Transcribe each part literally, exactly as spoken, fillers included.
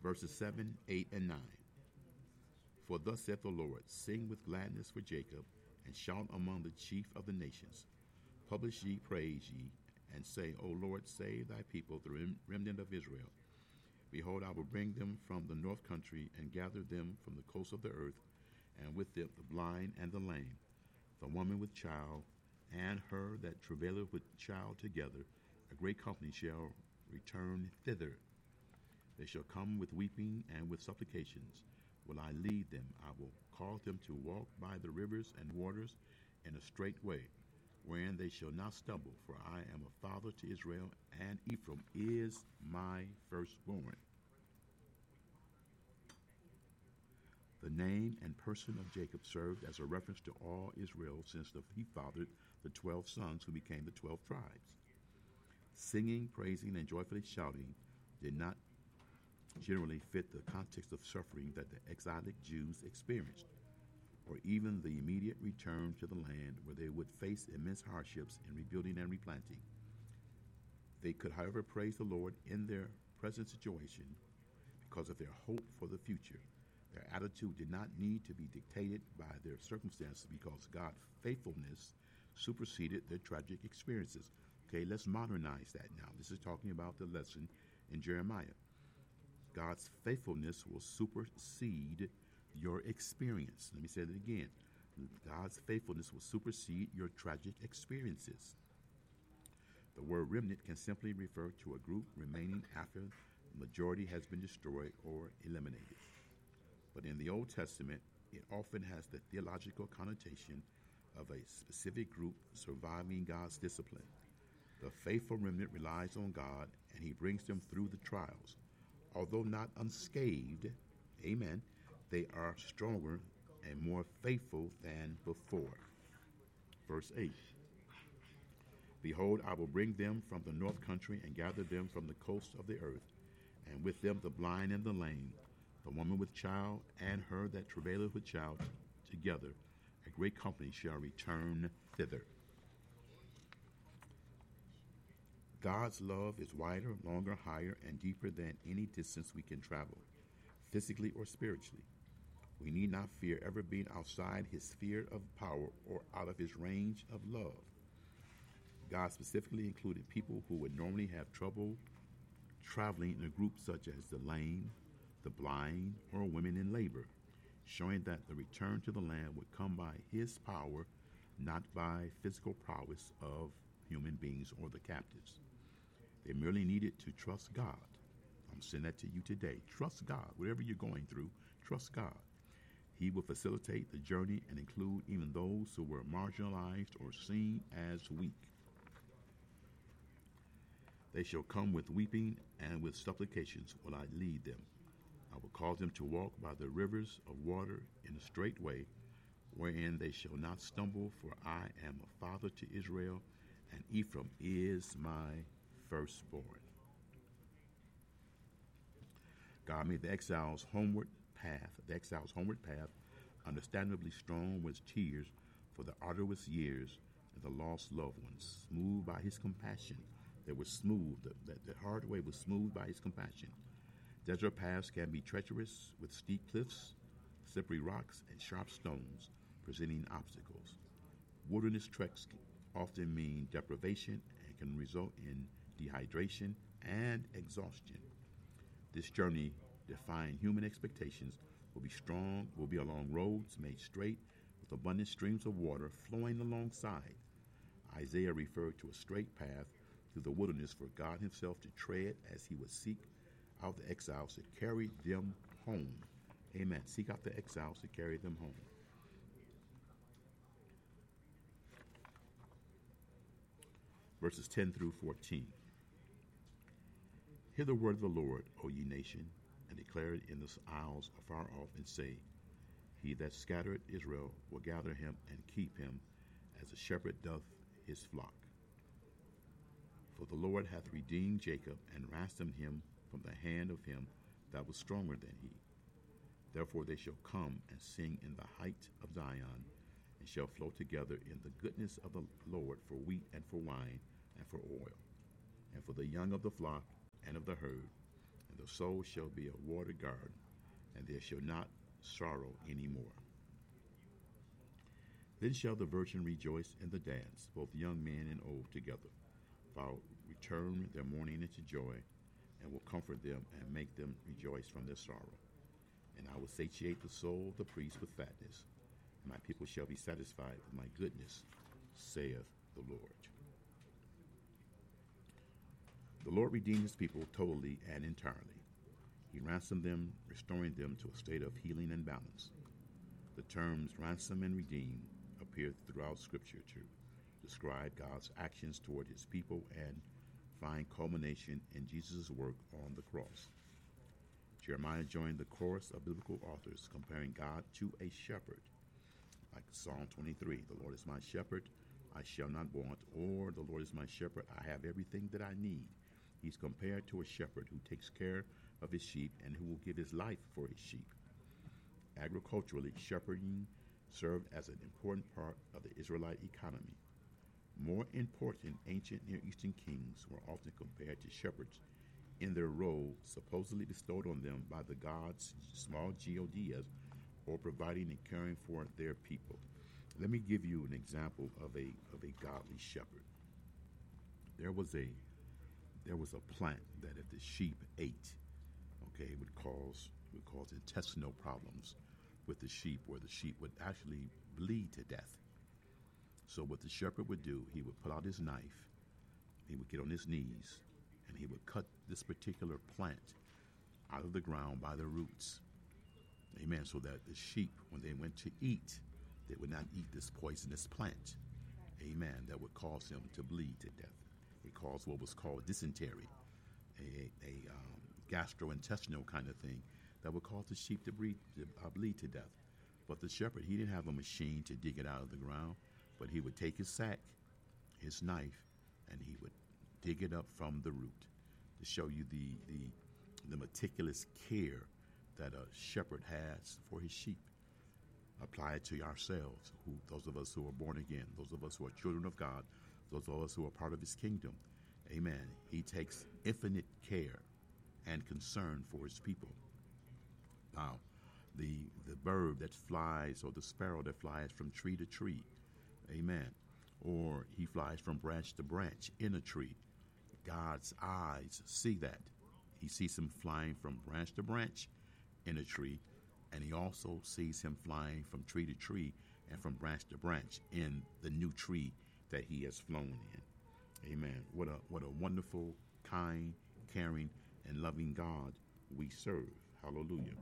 Verses seven, eight, and nine. For thus saith the Lord, sing with gladness for Jacob, and shout among the chief of the nations. Publish ye, praise ye, and say, O Lord, save thy people, the remnant of Israel. Behold, I will bring them from the north country, and gather them from the coast of the earth, and with them the blind and the lame, the woman with child, and her that travaileth with child together. A great company shall return thither. They shall come with weeping and with supplications. Will I lead them? I will cause them to walk by the rivers and waters in a straight way, wherein they shall not stumble. For I am a father to Israel, and Ephraim is my firstborn. The name and person of Jacob served as a reference to all Israel, since the, he fathered the twelve sons who became the twelve tribes. Singing, praising, and joyfully shouting did not generally fit the context of suffering that the exilic Jews experienced, or even the immediate return to the land where they would face immense hardships in rebuilding and replanting. They could, however, praise the Lord in their present situation because of their hope for the future. Their attitude did not need to be dictated by their circumstances because God's faithfulness superseded their tragic experiences. Okay, let's modernize that now. This is talking about the lesson in Jeremiah. God's faithfulness will supersede your experience. Let me say that again. God's faithfulness will supersede your tragic experiences. The word remnant can simply refer to a group remaining after the majority has been destroyed or eliminated. But in the Old Testament, it often has the theological connotation of a specific group surviving God's discipline. The faithful remnant relies on God, and he brings them through the trials. Although not unscathed, amen, they are stronger and more faithful than before. Verse eight. Behold, I will bring them from the north country and gather them from the coast of the earth, and with them the blind and the lame, the woman with child, and her that travaileth with child together. A great company shall return thither. God's love is wider, longer, higher, and deeper than any distance we can travel, physically or spiritually. We need not fear ever being outside his sphere of power or out of his range of love. God specifically included people who would normally have trouble traveling in a group such as the lame, the blind, or women in labor, showing that the return to the land would come by his power, not by physical prowess of human beings or the captives. They merely needed to trust God. I'm saying that to you today. Trust God. Whatever you're going through, trust God. He will facilitate the journey and include even those who were marginalized or seen as weak. They shall come with weeping, and with supplications will I lead them. I will cause them to walk by the rivers of water in a straight way, wherein they shall not stumble, for I am a father to Israel, and Ephraim is my firstborn. God made the exile's homeward path, the exile's homeward path, understandably strewn with tears for the arduous years and the lost loved ones, smooth by his compassion. They were smooth, the, the, the hard way was smooth by his compassion. Desert paths can be treacherous with steep cliffs, slippery rocks, and sharp stones presenting obstacles. Wilderness treks often mean deprivation and can result in dehydration and exhaustion. This journey, defying human expectations, will be strong, will be along roads made straight with abundant streams of water flowing alongside. Isaiah referred to a straight path through the wilderness for God himself to tread as he would seek out the exiles to carry them home. Amen. Seek out the exiles to carry them home. Verses ten through fourteen. Hear the word of the Lord, O ye nation, and declare it in the isles afar off, and say, He that scattered Israel will gather him and keep him, as a shepherd doth his flock. For the Lord hath redeemed Jacob, and ransomed him from the hand of him that was stronger than he. Therefore they shall come and sing in the height of Zion, and shall flow together in the goodness of the Lord for wheat and for wine and for oil, and for the young of the flock and of the herd, and the soul shall be a water garden, and there shall not sorrow any more. Then shall the virgin rejoice in the dance, both young men and old together. For I will return their mourning into joy, and will comfort them and make them rejoice from their sorrow. And I will satiate the soul of the priest with fatness, and my people shall be satisfied with my goodness, saith the Lord. The Lord redeemed his people totally and entirely. He ransomed them, restoring them to a state of healing and balance. The terms ransom and redeem appear throughout Scripture to describe God's actions toward his people and find culmination in Jesus' work on the cross. Jeremiah joined the chorus of biblical authors comparing God to a shepherd, like Psalm twenty-three, the Lord is my shepherd, I shall not want, or the Lord is my shepherd, I have everything that I need. He's compared to a shepherd who takes care of his sheep and who will give his life for his sheep. Agriculturally, shepherding served as an important part of the Israelite economy. More important, ancient Near Eastern kings were often compared to shepherds in their role supposedly bestowed on them by the gods, small gods, or providing and caring for their people. Let me give you an example of a of a godly shepherd. There was a there was a plant that if the sheep ate, okay, it would cause it would cause intestinal problems with the sheep, where the sheep would actually bleed to death. So what the shepherd would do, he would pull out his knife, he would get on his knees, and he would cut this particular plant out of the ground by the roots. Amen. So that the sheep, when they went to eat, they would not eat this poisonous plant. Amen. That would cause them to bleed to death. It caused what was called dysentery, a, a um, gastrointestinal kind of thing that would cause the sheep to bleed, to, uh, bleed to death. But the shepherd, he didn't have a machine to dig it out of the ground, but he would take his sack, his knife, and he would dig it up from the root to show you the the, the meticulous care that a shepherd has for his sheep. Apply it to ourselves, who those of us who are born again, those of us who are children of God, those of us who are part of his kingdom. Amen. He takes infinite care and concern for his people. Now, the the bird that flies, or the sparrow that flies from tree to tree, amen, or he flies from branch to branch in a tree. God's eyes see that. He sees him flying from branch to branch in a tree, and he also sees him flying from tree to tree and from branch to branch in the new tree that he has flown in. Amen. What a what a wonderful, kind, caring, and loving God we serve. Hallelujah.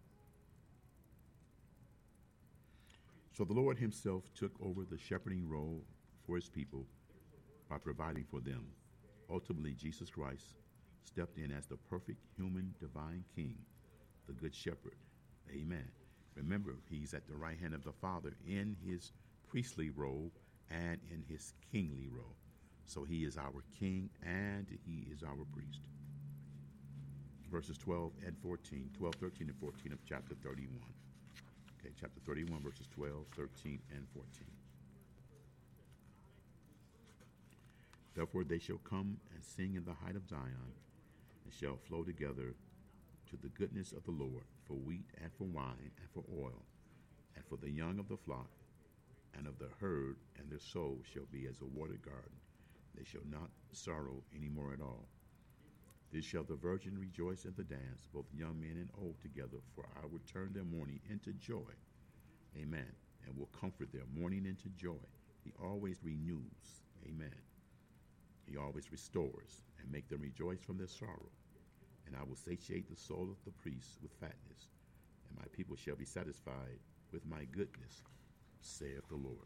So the Lord himself took over the shepherding role for his people by providing for them. Ultimately, Jesus Christ stepped in as the perfect human divine king, the good shepherd. Amen. Remember, he's at the right hand of the Father in his priestly role and in his kingly role. So he is our king and he is our priest. Verses twelve and fourteen, twelve, thirteen, and fourteen of chapter thirty-one. Okay, chapter thirty-one, verses twelve, thirteen, and fourteen. Therefore they shall come and sing in the height of Zion, and shall flow together to the goodness of the Lord, for wheat and for wine and for oil, and for the young of the flock and of the herd, and their soul shall be as a watered garden. They shall not sorrow any more at all. This shall the virgin rejoice in the dance, both young men and old together, for I will turn their mourning into joy. Amen. And will comfort their mourning into joy. He always renews. Amen. He always restores and make them rejoice from their sorrow. And I will satiate the soul of the priests with fatness, and my people shall be satisfied with my goodness, saith the Lord.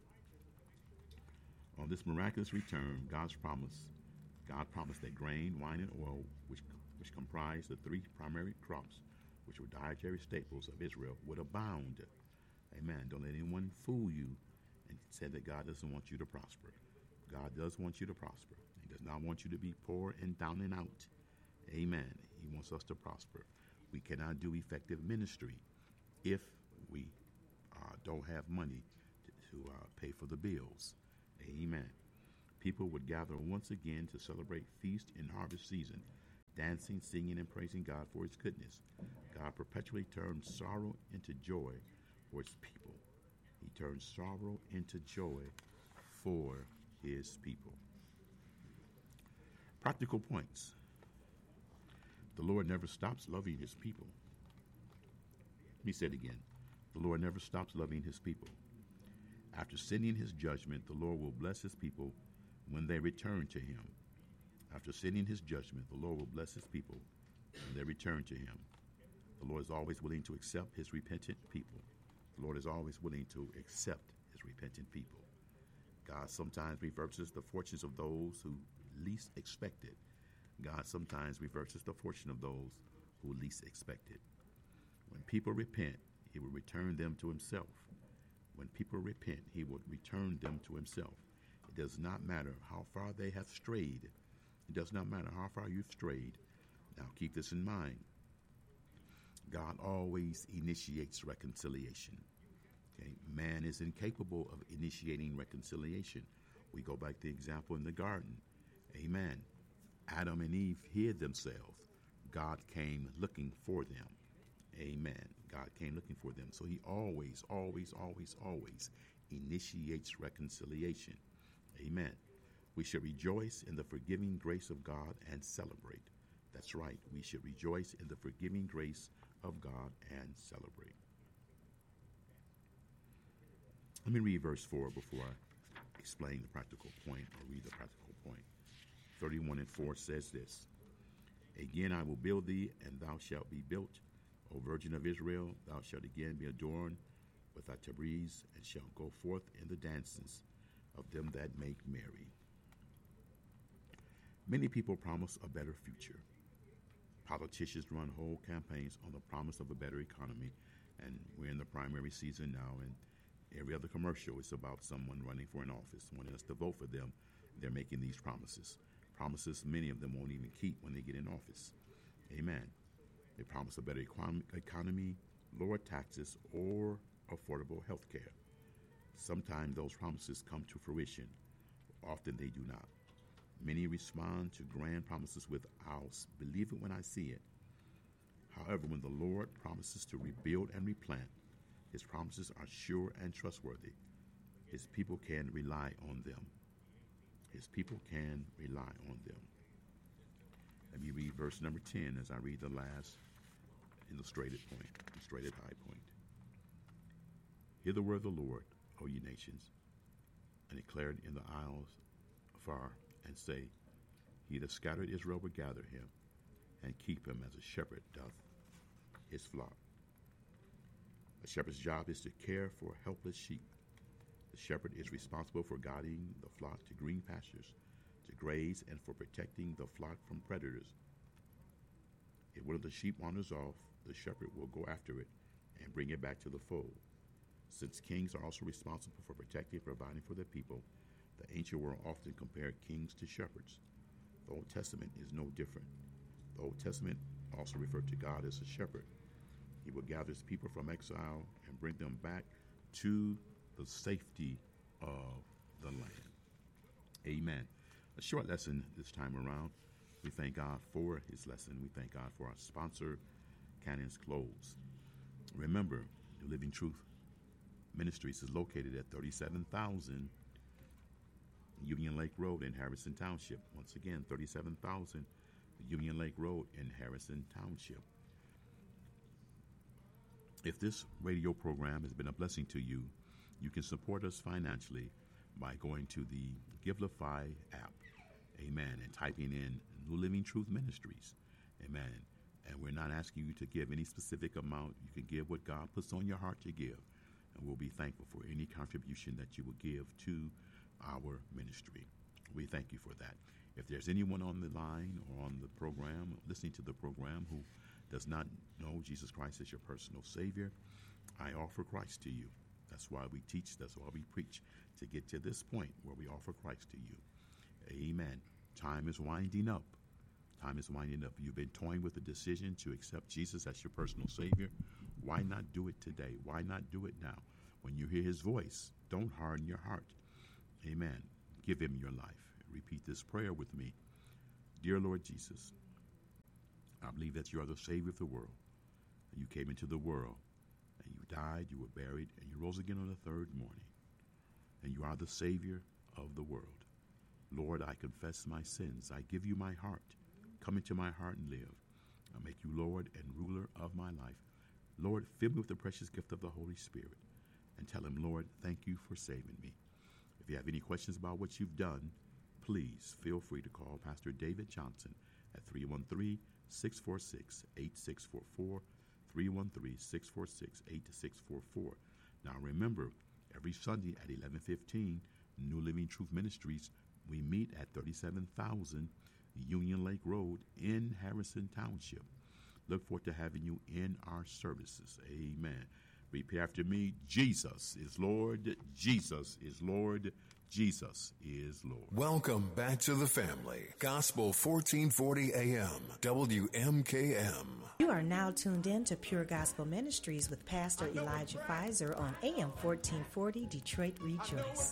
On this miraculous return, God's promise, God promised that grain, wine, and oil, which which comprise the three primary crops, which were dietary staples of Israel, would abound. Amen. Don't let anyone fool you and say that God doesn't want you to prosper. God does want you to prosper. He does not want you to be poor and down and out. Amen. He wants us to prosper. We cannot do effective ministry if we uh, don't have money to, to uh, pay for the bills. Amen. People would gather once again to celebrate feast and harvest season, dancing, singing, and praising God for his goodness. God perpetually turns sorrow into joy for his people. He turns sorrow into joy for his people. Practical points. The Lord never stops loving his people. Let me say it again. The Lord never stops loving his people. After sending his judgment, the Lord will bless his people when they return to him. After sending his judgment, the Lord will bless his people when they return to him. The Lord is always willing to accept his repentant people. The Lord is always willing to accept his repentant people. God sometimes reverses the fortunes of those who least expect it. God sometimes reverses the fortune of those who least expect it. When people repent, he will return them to himself. When people repent, he will return them to himself. It does not matter how far they have strayed. It does not matter how far you've strayed. Now keep this in mind. God always initiates reconciliation. Okay? Man is incapable of initiating reconciliation. We go back to the example in the garden. Amen. Adam and Eve hid themselves. God came looking for them. Amen. God came looking for them. So he always, always, always, always initiates reconciliation. Amen. We should rejoice in the forgiving grace of God and celebrate. That's right. We should rejoice in the forgiving grace of God and celebrate. Let me read verse four before I explain the practical point or read the practical point. thirty-one and four says this: Again I will build thee, and thou shalt be built. O Virgin of Israel, thou shalt again be adorned with thy tabrets, and shalt go forth in the dances of them that make merry. Many people promise a better future. Politicians run whole campaigns on the promise of a better economy, and we're in the primary season now, and every other commercial is about someone running for an office, wanting us to vote for them. They're making these promises. Promises many of them won't even keep when they get in office. Amen. They promise a better economy, economy, lower taxes, or affordable health care. Sometimes those promises come to fruition. Often they do not. Many respond to grand promises with, I'll believe it when I see it. However, when the Lord promises to rebuild and replant, his promises are sure and trustworthy. His people can rely on them. His people can rely on them. Let me read verse number ten as I read the last illustrated point, illustrated high point. Hear the word of the Lord, O ye nations, and declare it in the isles afar, and say, He that scattered Israel will gather him, and keep him as a shepherd doth his flock. A shepherd's job is to care for helpless sheep. The shepherd is responsible for guiding the flock to green pastures, to graze, and for protecting the flock from predators. If one of the sheep wanders off, the shepherd will go after it and bring it back to the fold. Since kings are also responsible for protecting and providing for their people, the ancient world often compared kings to shepherds. The Old Testament is no different. The Old Testament also referred to God as a shepherd. He will gather his people from exile and bring them back to the safety of the land. Amen. A short lesson this time around. We thank God for his lesson. We thank God for our sponsor, Cannon's Clothes. Remember, New Living Truth Ministries is located at thirty-seven thousand Union Lake Road in Harrison Township. Once again, thirty-seven thousand Union Lake Road in Harrison Township. If this radio program has been a blessing to you, you can support us financially by going to the Givelify app, amen, and typing in New Living Truth Ministries, amen. And we're not asking you to give any specific amount. You can give what God puts on your heart to give, and we'll be thankful for any contribution that you will give to our ministry. We thank you for that. If there's anyone on the line or on the program, listening to the program, who does not know Jesus Christ as your personal Savior, I offer Christ to you. That's why we teach, that's why we preach, to get to this point where we offer Christ to you. Amen. Time is winding up. Time is winding up. You've been toying with the decision to accept Jesus as your personal Savior. Why not do it today? Why not do it now? When you hear his voice, don't harden your heart. Amen. Give him your life. Repeat this prayer with me. Dear Lord Jesus, I believe that you are the Savior of the world. And you came into the world, and you died, you were buried, and you rose again on the third morning. And you are the Savior of the world. Lord, I confess my sins. I give you my heart. Come into my heart and live. I make you Lord and ruler of my life. Lord, fill me with the precious gift of the Holy Spirit. And tell him, Lord, thank you for saving me. If you have any questions about what you've done, please feel free to call Pastor David Johnson at three one three, six four six, eight six four four, three one three, six four six, eight six four four. Now remember, every Sunday at eleven fifteen, New Living Truth Ministries, we meet at thirty-seven thousand Union Lake Road in Harrison Township. Look forward to having you in our services. Amen. Repeat after me. Jesus is Lord. Jesus is Lord. Jesus is Lord. Welcome back to the family. Gospel fourteen forty A M, W M K M. You are now tuned in to Pure Gospel Ministries with Pastor Elijah Pfizer on A M fourteen forty Detroit Rejoice.